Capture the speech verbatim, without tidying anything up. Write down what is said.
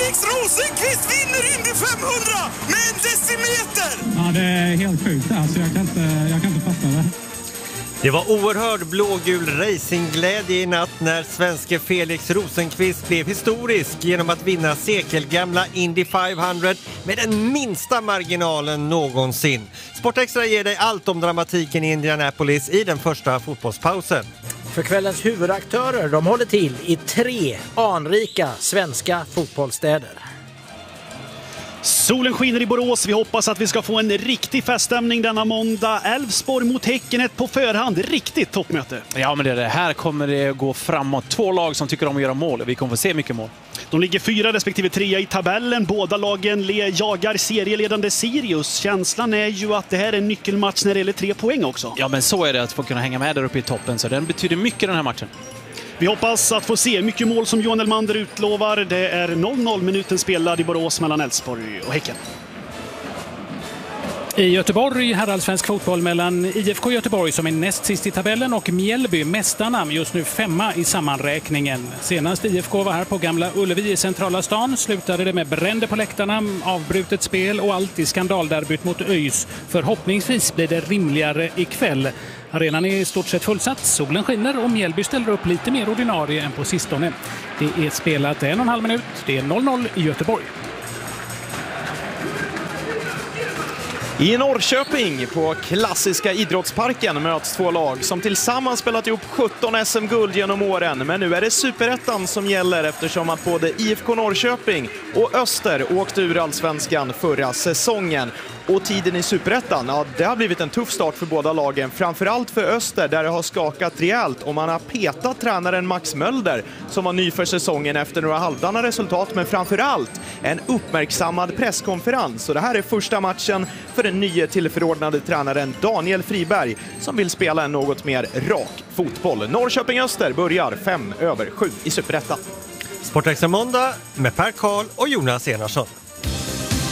Felix Rosenqvist vinner Indy femhundra med en decimeter! Ja, det är helt sjukt. Alltså, jag kan inte, jag kan inte fatta det. Det var oerhörd blågul racingglädje i natt när svenske Felix Rosenqvist blev historisk genom att vinna sekelgamla Indy femhundra med den minsta marginalen någonsin. Sportextra ger dig allt om dramatiken i Indianapolis i den första fotbollspausen. För kvällens huvudaktörer, de håller till i tre anrika svenska fotbollsstäder. Solen skiner i Borås. Vi hoppas att vi ska få en riktig feststämning denna måndag. Elfsborg mot Häcken, ett på förhand. Riktigt toppmöte. Ja, men det, det här kommer det gå framåt. Två lag som tycker om att göra mål. Vi kommer få se mycket mål. De ligger fyra respektive trea i tabellen. Båda lagen jagar serieledande Sirius. Känslan är ju att det här är en nyckelmatch när det gäller tre poäng också. Ja, men så är det att få kunna hänga med där uppe i toppen. Så den betyder mycket den här matchen. Vi hoppas att få se mycket mål som Johan Elmander utlovar. Det är noll noll minuten spelad i Borås mellan Elfsborg och Häcken. I Göteborg här allsvensk fotboll mellan I F K Göteborg som är näst sist i tabellen och Mjällby, mästarna, just nu femma i sammanräkningen. Senast I F K var här på Gamla Ullevi i centrala stan slutade det med bränder på läktarna, avbrutet spel och allt i skandalderbyt mot ÖIS. Förhoppningsvis blir det rimligare ikväll. Arenan är i stort sett fullsatt, solen skiner och Mjällby ställer upp lite mer ordinarie än på sistone. Det är spelat en och en halv minut, det är noll noll i Göteborg. I Norrköping på klassiska idrottsparken möts två lag som tillsammans spelat ihop sjutton S M-guld genom åren. Men nu är det Superettan som gäller eftersom att både I F K Norrköping och Öster åkte ur allsvenskan förra säsongen. Och tiden i Superettan, ja, det har blivit en tuff start för båda lagen. Framförallt för Öster där det har skakat rejält och man har petat tränaren Max Mölder som var ny för säsongen efter några halvdana resultat. Men framförallt en uppmärksammad presskonferens. Och det här är första matchen för den nya tillförordnade tränaren Daniel Friberg som vill spela en något mer rak fotboll. Norrköping-Öster börjar fem över sju i Superettan. Sportextra måndag med Per Karl och Jonas Enarsson.